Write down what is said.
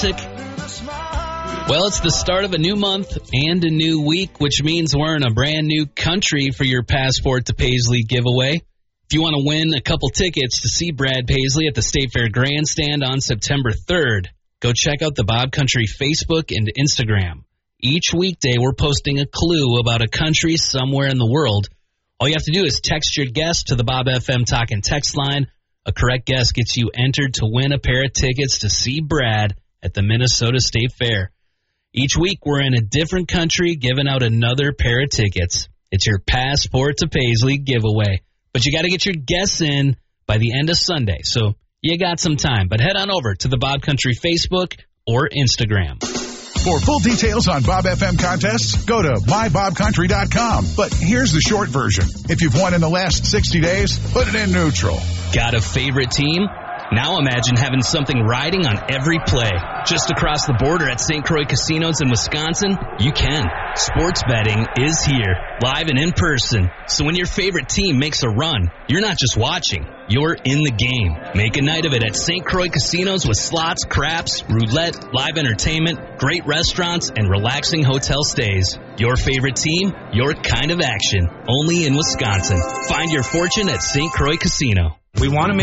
Music. Well, it's the start of a new month and a new week, which means we're in a brand new country for your Passport to Paisley giveaway. If you want to win a couple tickets to see Brad Paisley at the State Fair Grandstand on September 3rd, go check out the Bob Country Facebook and Instagram. Each weekday, we're posting a clue about a country somewhere in the world. All you have to do is text your guess to the Bob FM Talkin' text line. A correct guess gets you entered to win a pair of tickets to see Brad at the Minnesota State Fair. Each week, we're in a different country giving out another pair of tickets. It's your Passport to Paisley giveaway. But you got to get your guess in by the end of Sunday, so you got some time. But head on over to the Bob Country Facebook or Instagram. For full details on Bob FM contests, go to mybobcountry.com. But here's the short version. If you've won in the last 60 days, put it in neutral. Got a favorite team? Now imagine having something riding on every play. Just across the border at St. Croix Casinos in Wisconsin, you can. Sports betting is here, live and in person. So when your favorite team makes a run, you're not just watching, you're in the game. Make a night of it at St. Croix Casinos with slots, craps, roulette, live entertainment, great restaurants, and relaxing hotel stays. Your favorite team, your kind of action. Only in Wisconsin. Find your fortune at St. Croix Casino. We want to make